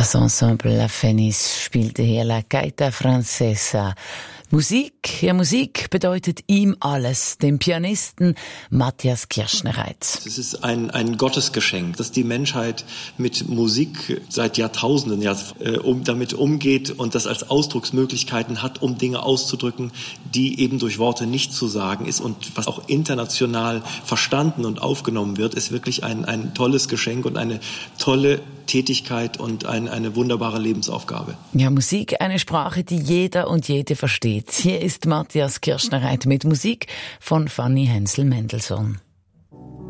Das Ensemble La Fenice spielte hier La Gaita Francesa. Musik bedeutet ihm alles, dem Pianisten Matthias Kirschner-Reitz. Es ist ein Gottesgeschenk, dass die Menschheit mit Musik seit Jahrtausenden damit umgeht und das als Ausdrucksmöglichkeiten hat, um Dinge auszudrücken, die eben durch Worte nicht zu sagen ist. Und was auch international verstanden und aufgenommen wird, ist wirklich ein tolles Geschenk und eine tolle Tätigkeit und eine wunderbare Lebensaufgabe. Ja, Musik, eine Sprache, die jeder und jede versteht. Hier ist Matthias Kirschner-Reitz mit Musik von Fanny Hensel-Mendelssohn.